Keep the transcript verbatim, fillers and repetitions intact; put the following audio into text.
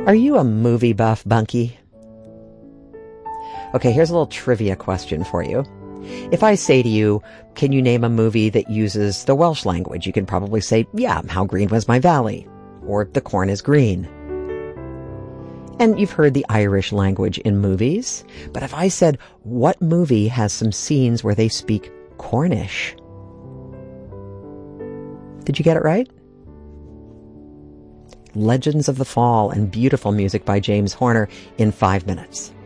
Are you a movie buff, Bunky? Okay, here's a little trivia question for you. If I say to you, can you name a movie that uses the Welsh language? You can probably say, yeah, How Green Was My Valley, or The Corn is Green. And you've heard the Irish language in movies. But if I said, what movie has some scenes where they speak Cornish? Did you get it right? Legends of the Fall and beautiful music by James Horner in five minutes.